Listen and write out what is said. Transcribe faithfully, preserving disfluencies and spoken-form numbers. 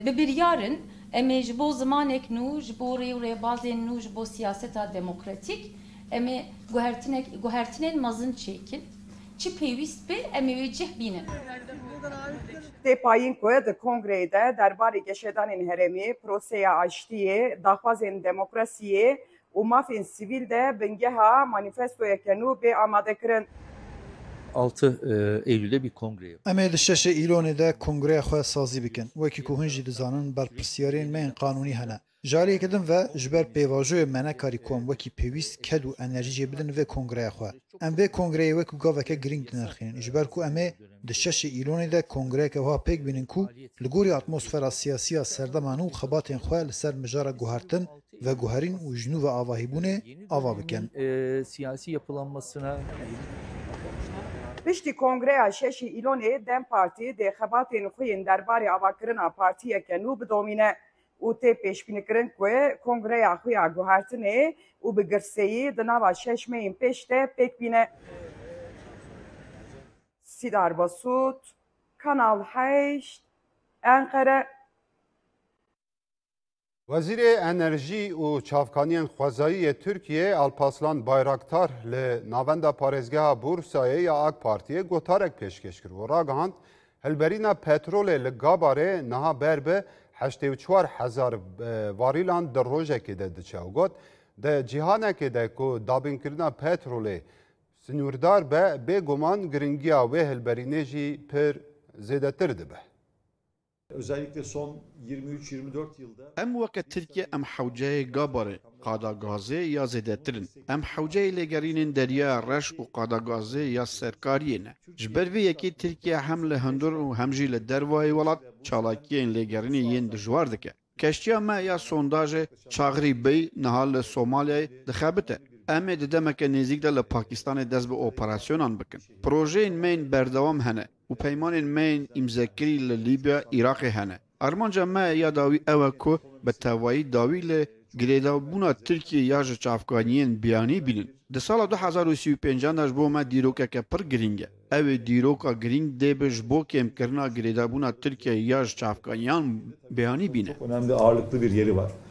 Ve bir yarın eme ji bo zamanek nû ji bo rêw rêbazên nû ji bo siyaseta demokratîk eme guhertinek guhertinên mezin çêkin çi pêwîst be em ê wê cih bînin. Tê payîn ku di kongreyê de derbarê geşedanên herêmê, proseya aştiyê, daxwazên demokrasiyê û mafên sivîl de bingeha manîfestoyeke nû bê amadekirin. altı Eylül'de bir kongre. Em ê di şeşê îlonê de kongreya xwe sazî bikin. Wekî ku hûn jî dizanin berpirsyarên me yên qanûnî hene. Jariyekê din ve ji ber pêvajoyê me nekarî kom wekî pêwîst ket û enerjî jê bidin vê kongreya xwe. Em vê kongreyê wekî gaveke girîng dinirxînin ji ber ku em ê di şeşê îlonê de kongreyeke wiha pêk bînin ku li gorî atmosfera siyasî serdeman û xebatên xwe li ser mijara guhertin ve guherîn û ji nû ve avahîbûnê ava bikin. E, siyasi yapılanmasına Piştî kongreya şeşî îlonê Dem Partî dê xebatên xwe yên derbarê avakirina partiyeke nû bidomîne û tê pêşbînkirin ku kongreya xwe ya guhertinê û bi girseyî di nava şeş meyên pêş de pêk bîne. Sîdar Basût, Kanal heşt, Enkere. Wezîrê Enerjî û Çavkaniyên Xwezayî Tirkiye Alparslan Bayraktar li navenda parêzgeha Bursayê ya AK Partiye gotarek pêşkêş kir û ragihand hilberîna petrolê li Gabarê niha ber bi heştê û çwar hezar varîlan di rojekê de diçe û got di cîhanekê de ku dabînkirina petrolê sinûrdar be bêguman giringiya wê hilberînê jî pir zêdetir dibe. Özellikle son yirmi üç yirmi dört yılda em weke Tirkiye em hewceyê Gabarê qadagazê ya zêdetirin. Em hewceyê lêgerînên derya reş û qadagazê ya serkariyê ne. Ji ber vê yekê Tirkiye hem li hundir û hem jî li dervayê welat çalakiyên lêgerînê yên dijwar dike. Keştiya me ya sondajê Çaxirî Bey niha li Somalyayê dixebite. Em ê di demeke nêzik de li Pakistanê dest bi operasyonan bikin. Projeyên me yên berdewam hene û peymanên me yên îmzekirî li Libya, Iraqê hene. Armanca me ya dawî ew e ku bi tevayî dawî li girêdavbûna Tirkiye ya ji çavkaniyên biyanî bînin. Di sala du hezar û sî û pêncan de ji bo me dîrokeke pir giring e. Ew ê dîroka giring dê bi ji bo kêmkirina girêdabûna Tirkiye ya ji çavkaniyan biyanî bîne. önemli ağırlıklı bir yeri var.